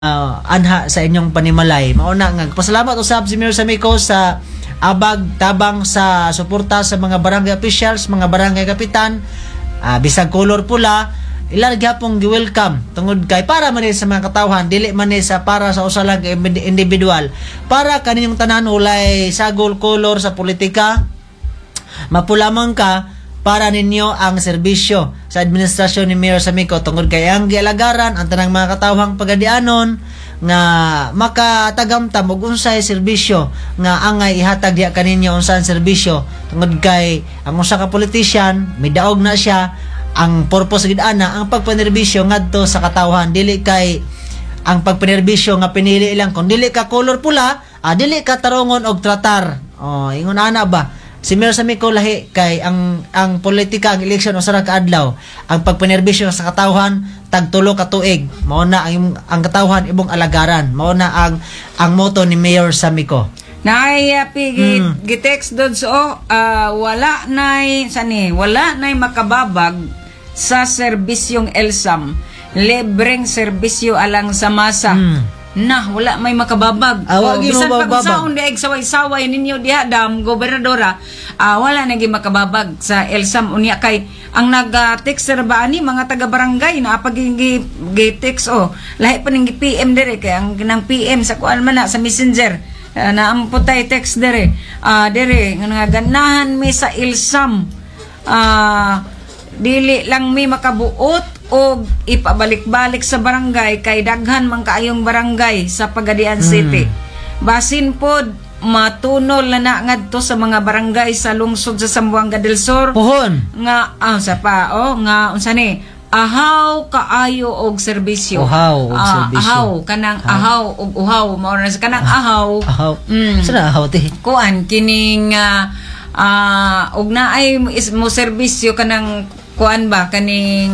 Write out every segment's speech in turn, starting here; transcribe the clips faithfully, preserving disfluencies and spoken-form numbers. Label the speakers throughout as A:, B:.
A: uh, anha sa inyong panimalay. Mauna nga pasalamat usab si Mayor Samico sa abag tabang sa suporta sa mga barangay officials, mga barangay kapitan, uh, bisag color pula, ilan gyapong gi-welcome tungod kay para man sa mga katawhan, dili man sa para sa usa lang individual. Para kaninyong tanan ulay sagol color sa politika, mapulamang ka para ninyo ang serbisyo sa administrasyon ni Mayor Samico tungod kay ang gialagaran ang tanang mga katawhang pagadianon nga makatagamtam og unsay serbisyo nga angay ihatag diha kaninyo unsang serbisyo tungod kay ang usa ka politician midaog na siya ang purpose gid ana ang pagpanerbisyo ngadto sa katawhan, dili kay ang pagpanerbisyo nga pinili lang kung dili ka color pula, ah, dili ka tarungon og tratar. Oh, ingon ana ba? Si Mayor Samico lahi kay ang ang politika, ang eleksyon usa ka adlaw, ang pagpanerbisyo sa katawhan tagtulo ka tuig. Mao na ang ang katawhan ibong alagaran. Mao na ang ang motto ni Mayor Samico.
B: Nay pigi
A: Mm.
B: gitext dod so uh, wala nay sani, wala nay makababag sa serbisyong Elsam. Libreng serbisyo alang sa masa.
A: Mm.
B: Na wala may makababag.
A: Ah, wagi
B: bisan
A: mo bababag.
B: pag saon daig saway-saway ninyo diha dam gobernadora, ah, wala nagi makababag sa Elsam unya kay ang nag-text uh, ba ani mga taga-barangay na pag gi-text oh lahi pa ning P M dire kay ang nang P M sa kuan man na sa Messenger uh, na ang putay text dire ah uh, dire nga ganahan mi sa Elsam ah uh, dili lang mi makabuot o ipabalik-balik sa barangay kay daghan man kaayong barangay sa Pagadian City. Mm. Basin pod matunol na na ngadto sa mga barangay sa lungsod sa Zamboanga del Sur.
A: Puhon
B: Nga ah sa pa oh nga unsa ni ahaw kaayo og serbisyo.
A: Uhaw og
B: Ah,
A: serbisyo.
B: ahaw kanang
A: Ha?
B: ahaw og uhaw mao na sa kanang ahaw.
A: Ahaw.
B: Mm.
A: Sana ahaw ti.
B: Kuan kining ah uh, og naay is mo serbisyo kanang kuan ba kaning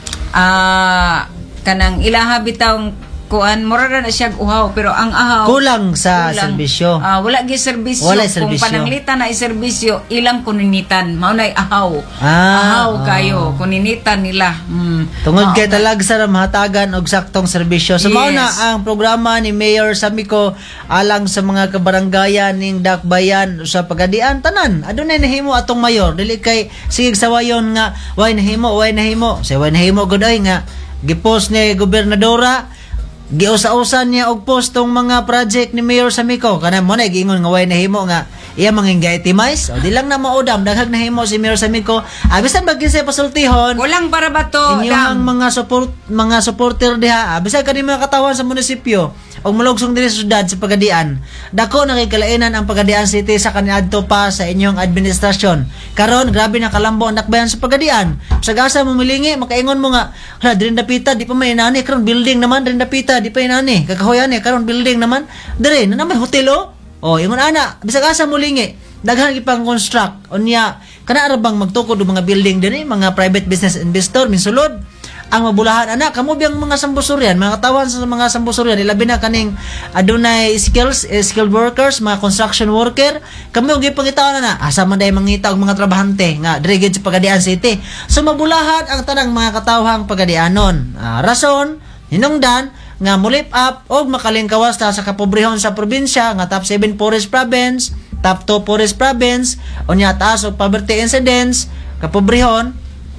B: ah kanang ilaha bitawng kuan mura na siya uhaw pero ang ahaw
A: Kulang sa
B: kulang.
A: serbisyo.
B: Ah, wala gi serbisyo.
A: Wala
B: Kung
A: serbisyo.
B: pananglitan na serbisyo ilang kuninitan mao nay ahaw.
A: Ah,
B: ahaw kayo kuninitan nila. Mm.
A: Tungod
B: Mao
A: kay
B: na.
A: talag sa mahatagan og saktong serbisyo. So mao na
B: Yes.
A: ang programa ni Mayor Samico alang sa mga kabaranggayan ning Dakbayan sa Pagadian tanan. Adunay nahimo atong mayor, dili kay sigig sawayon nga way nahimo, way nahimo. Say way nahimo gud ay nga gipost ni gobernadora, giusa-usan niya og post tong mga project ni Mayor Samico. Kana mo na giingon nga way nahimo nga iya manging ga-itimize. O di lang na maudam daghag nahimo si Mayor Samico. Abisan ba kinsa pasultihon?
B: Kulang para ba to?
A: Inyong
B: Dam?
A: mga support mga supporter diha, ah, bisag kani mga katawan sa munisipyo og malugsong diri sa syudad sa Pagadian. Dako na kay kalainan ang Pagadian City sa kaniadto pa sa inyong administrasyon. Karon grabe na kalambo ang Dakbayan sa Pagadian. Sa gasa mo milingi makaingon mo nga, hala diri dapita di pa may nani karon building naman diri dapita di pa inani. Kakahoyan ni karon building naman. Diri na may hotel oh. Oh, ingon ana, bisag asa mo lingi. Daghan gipang construct unya kana ra bang magtukod og mga building diri mga private business investor minsulod ang mabulahan ana kamo biyang mga sambusuryan mga katawan sa mga sambusuryan ilabi na kaning adunay skills eh, skilled workers mga construction worker kamo gyud pangitaon na asa man day mangita og mga trabahante nga diri gyud sa Pagadian City so mabulahan ang tanang mga katawhang Pagadianon. Ah, rason hinungdan nga mulip up og makalingkawas ta sa kapobrehon sa probinsya nga top seven poorest province, top two poorest province, unya taas og poverty incidence, kapobrehon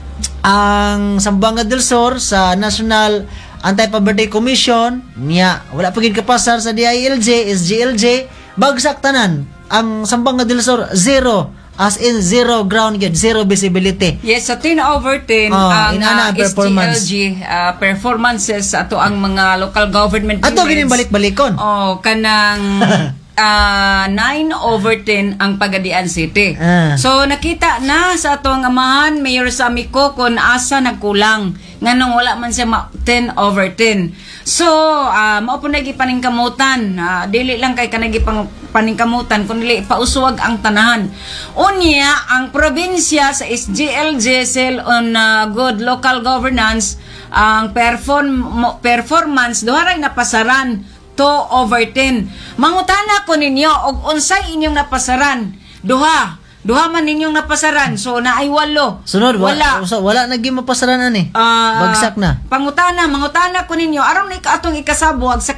A: ang Zamboanga del Sur sa National Anti-Poverty Commission niya wala pa gid kapasar sa D I L J, S G L J, bagsak tanan ang Zamboanga del Sur zero, as in zero ground gid, zero visibility.
B: Yes, sa ten over ten
A: Oh,
B: ang
A: inana
B: uh,
A: performance.
B: S G L G uh, performances ato ang mga local government
A: Ato
B: units.
A: gining balik-balikon.
B: Oh, kanang uh, nine over ten ang Pagadian City.
A: Ah.
B: So nakita na sa atong amahan Mayor Samico kung asa nagkulang nganong wala man siya ma- ten over ten. So, uh, mao po nagi paningkamutan. Uh, dili lang kay kanagi pang paningkamutan kundi pauswag ang tanahan. Unya ang probinsya sa S G L J Cell on uh, Good Local Governance ang perform mo- performance duharay napasaran two over ten. Mangutana ko ninyo og unsay inyong napasaran? Duha duha man ninyong napasaran. So naay walo.
A: Sunod,
B: wala.
A: wala, wala, wala naging mapasaranan eh.
B: Ah,
A: Bagsak na.
B: Pangutana, mangutana ko ninyo, aron na atong ikasabwag sa